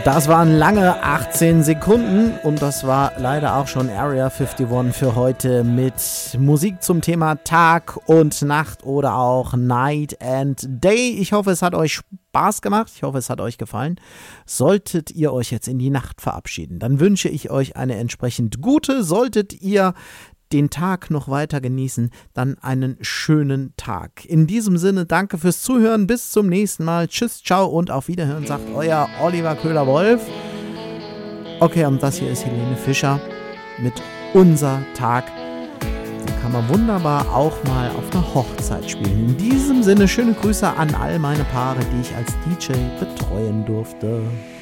Das waren lange 18 Sekunden und das war leider auch schon Area 51 für heute mit Musik zum Thema Tag und Nacht oder auch Night and Day. Ich hoffe, es hat euch Spaß gemacht. Ich hoffe, es hat euch gefallen. Solltet ihr euch jetzt in die Nacht verabschieden, dann wünsche ich euch eine entsprechend gute. Solltet ihr den Tag noch weiter genießen, dann einen schönen Tag. In diesem Sinne, danke fürs Zuhören, bis zum nächsten Mal. Tschüss, ciao und auf Wiederhören, sagt euer Oliver Köhler-Wolf. Okay, und das hier ist Helene Fischer mit Unser Tag. Den kann man wunderbar auch mal auf einer Hochzeit spielen. In diesem Sinne, schöne Grüße an all meine Paare, die ich als DJ betreuen durfte.